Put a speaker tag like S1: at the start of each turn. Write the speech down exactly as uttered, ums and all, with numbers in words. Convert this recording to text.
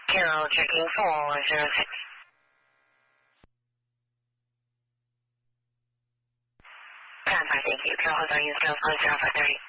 S1: Carol checking four one zero six. Contact, thank you. Carol, hold on, you still four zero five thirty.